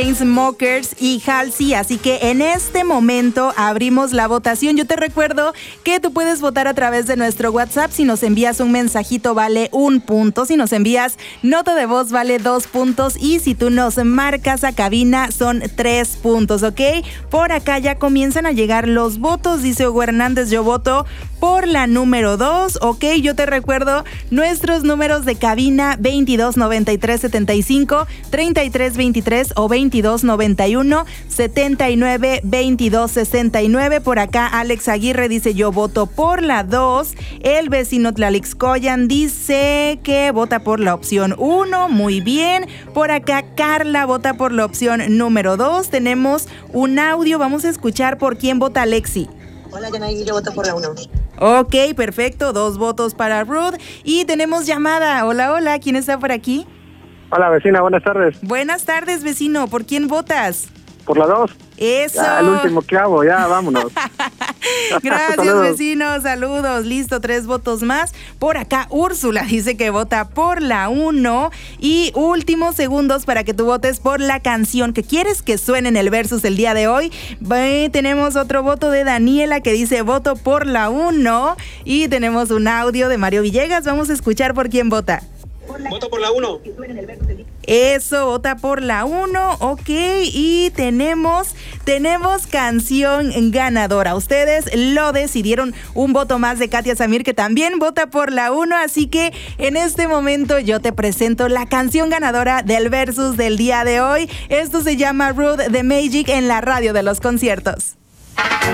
Chainsmokers y Halsey, así que en este momento abrimos la votación. Yo te recuerdo que tú puedes votar a través de nuestro WhatsApp. Si nos envías un mensajito vale 1 punto, si nos envías nota de voz vale 2 puntos y si tú nos marcas a cabina son 3 puntos, ¿ok? Por acá ya comienzan a llegar los votos, dice Hugo Hernández, yo voto por la número 2, ¿ok? Yo te recuerdo nuestros números de cabina 229375, 3323 o 2291 792269. Por acá Alex Aguirre dice yo voto por la 2. El vecino Tlalixcoyan dice que vota por la opción 1. Muy bien. Por acá Carla vota por la opción número 2. Tenemos un audio. Vamos a escuchar por quién vota Alexi. Hola, Yanay, yo voto por la 1. Ok, perfecto. 2 votos para Ruth. Y tenemos llamada. Hola, hola. ¿Quién está por aquí? Hola, vecina, buenas tardes. Buenas tardes, vecino. ¿Por quién votas? Por la 2. Eso. Ya, el último que hago, ya, vámonos. Gracias, Saludos. vecino. Saludos. Listo, 3 votos más. Por acá, Úrsula dice que vota por la 1. Y últimos segundos para que tú votes por la canción que quieres que suene en el Versus el día de hoy. Tenemos otro voto de Daniela que dice voto por la 1. Y tenemos un audio de Mario Villegas. Vamos a escuchar por quién vota. Voto por la 1. Eso, vota por la 1, ok, y tenemos canción ganadora. Ustedes lo decidieron, un voto más de Katia Samir que también vota por la 1, así que en este momento yo te presento la canción ganadora del Versus del día de hoy. Esto se llama Rude the Magic en la radio de los conciertos.